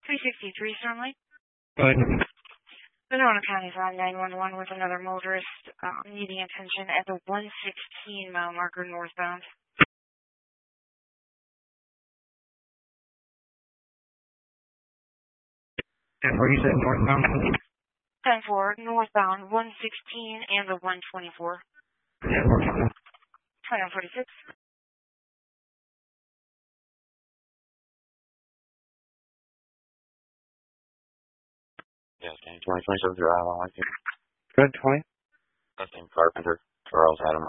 363 Stormlight. Good. Winona County's on 911 with another motorist needing attention at the 116 mile marker northbound. And where you said northbound? 10-4, northbound 116 and the 124. Yeah, northbound. 2146. Yes, gang 2027 through Iowa. Good, 20. Testing Carpenter, Charles Adam.